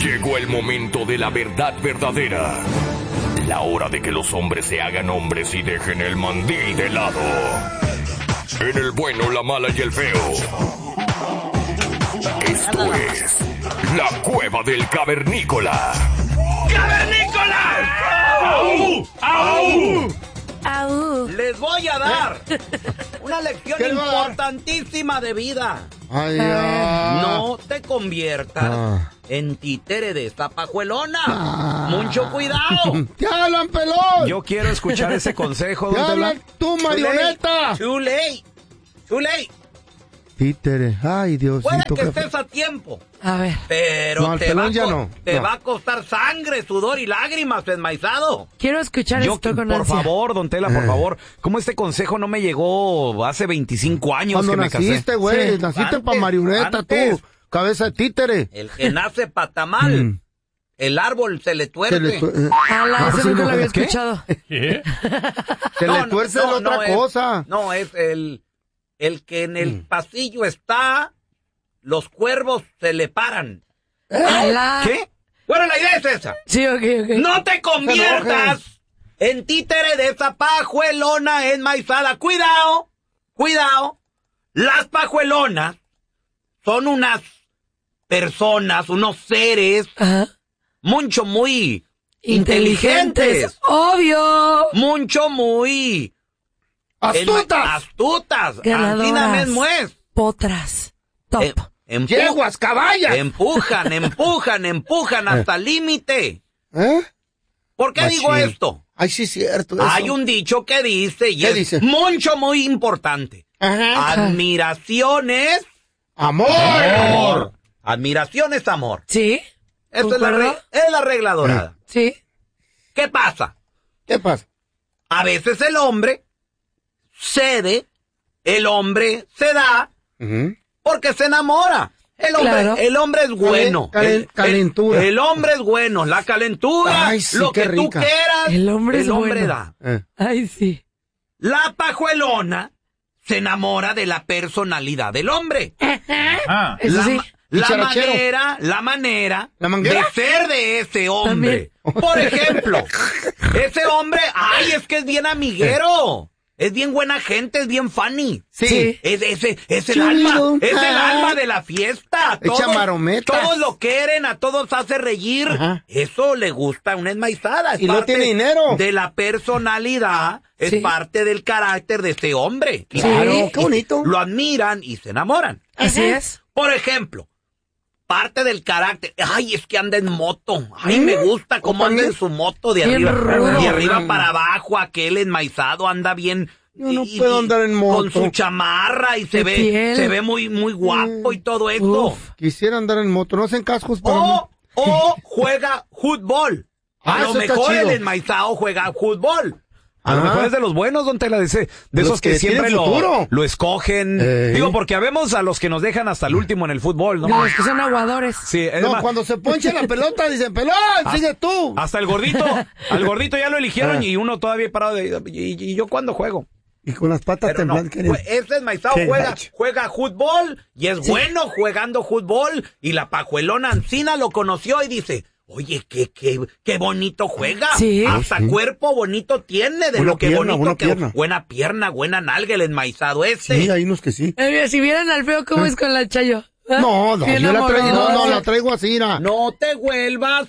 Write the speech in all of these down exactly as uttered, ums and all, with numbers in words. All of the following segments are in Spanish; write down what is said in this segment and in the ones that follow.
Llegó el momento de la verdad verdadera. La hora de que los hombres se hagan hombres y dejen el mandil de lado. En el bueno, la mala y el feo. Esto es La Cueva del Cavernícola. ¡Cavernícola! ¡Au! ¡Au! ¡Au! Les voy a dar una lección importantísima de vida. Ay, ah. No te conviertas ah. en títere de esta pajuelona. Ah. Mucho cuidado. ¡Te hablan, pelón! Yo quiero escuchar ese consejo. ¡Te hablan tú, marioneta! Too late. Too late. Títere. Ay, Diosito. Puede que estés a tiempo. A ver. Pero no, te, va, a ya no. te no. va a costar sangre, sudor y lágrimas, enmaizado. Quiero escuchar Yo, esto con Por ansia. favor, don Tela, por eh. favor. ¿Cómo este consejo no me llegó hace veinticinco años Cuando que me naciste, casé? güey. Sí. Naciste para marioneta, antes. tú. Cabeza de títere. El que nace patamal. Mm. El árbol se le tuerce. Se le, tu eh. Ala, ese nunca lo había ¿Qué? escuchado. ¿Qué? se No, le no, tuerce no, la otra no cosa. Es, no, es el, el que en el Mm. pasillo está, los cuervos se le paran. ¿Eh? Ala. ¿Qué? Bueno, la idea es esa. Sí, ok, ok. No te conviertas en títere de esa pajuelona enmaizada. Cuidado, cuidado. Las pajuelonas son unas personas, unos seres Ajá. mucho muy Inteligentes. inteligentes. Obvio. Mucho muy ¡Astutas! enma- astutas. Ganadoras. Así mismo es. Potras. Top. Em- empu- ¡Yeguas, caballas! Empujan, empujan, empujan hasta el límite. ¿Eh? ¿Por qué Machín. digo esto? Ay, sí, cierto. Eso. Hay un dicho que dice, y ¿Qué es dice? mucho, muy importante. Ajá. Admiraciones, ¡Amor! amor. Admiración es amor. ¿Sí? Esa es la, ¿Concuerdo? re- es la regla dorada. Sí. ¿Qué pasa? ¿Qué pasa? A veces el hombre cede, el hombre se da, Uh-huh. porque se enamora. El hombre, Claro. el hombre es bueno. Calen- El- calentura. El, el hombre es bueno. La calentura, Ay, sí, lo qué que tú rica. quieras, El hombre es hombre bueno. da. Eh. Ay, sí. La pajuelona se enamora de la personalidad del hombre. Ah. Eso la, sí. ma- la Dicharachero. manera, la manera ¿La manguera? de ser de ese hombre. Por ejemplo, ese hombre, ay, es que es bien amiguero. Es bien buena gente, es bien funny. Sí. Sí. Es, es, es el Chulo. alma, es el Ah. alma de la fiesta. Echa marometas. todos lo quieren, a todos hace reír. Ajá. Eso le gusta a una enmaizada. Es Y no parte tiene dinero. de la personalidad, es Sí. parte del carácter de este hombre. Claro, Sí. qué bonito. Lo admiran y se enamoran. Así es. Por ejemplo, parte del carácter, ay, es que anda en moto, ay, me gusta cómo anda en su moto de Bien arriba, rudo. de arriba para abajo, aquel enmaizado anda bien. Yo no y- puedo y- andar en moto. Con su chamarra y se De ve, piel. se ve muy, muy guapo y todo eso. Uf. Quisiera andar en moto. No hacen cascos para O, o juega fútbol. A Ah, lo eso está mejor chido. el enmaizado juega fútbol. A lo Ajá. mejor es de los buenos, don Tela, de, ese- de Los esos que, que siempre tienen lo, futuro. lo escogen. Ey. Digo, porque habemos a los que nos dejan hasta el último en el fútbol, ¿no? De los que son aguadores. Sí, es No, más, cuando se ponche la pelota dicen, pelón, sigue tú. hasta el gordito, al gordito ya lo eligieron Ah. y uno todavía parado de... ¿Y, y yo cuándo juego? Y con las patas Pero no, temblando. querido. jue- ese enmaizado Qué juega, gacho. juega fútbol y es bueno jugando fútbol y la pajuelona Ancina lo conoció y dice, oye, qué, qué, qué bonito juega. Sí. Hasta Sí. cuerpo bonito tiene de Buena lo que pierna, bonito buena que pierna. buena pierna, buena nalga el enmaizado ese. Sí, hay unos que sí. Eh, mira, si vieran al feo cómo es con la Chayo. ¿Ah? No, no, Bien yo la traigo, no, no, amorosa. la traigo así, mira. No te vuelvas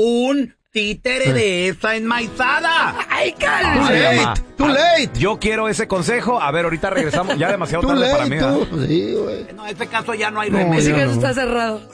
un títere de esa enmaizada. Ay, Too calma. Ay, mamá. late, too late. Yo quiero ese consejo. A ver, ahorita regresamos. Ya demasiado Too tarde para late, mí. ¿verdad? tú. Sí, güey. No, en ese caso ya no hay No, remedio. Ese ya caso no. está cerrado.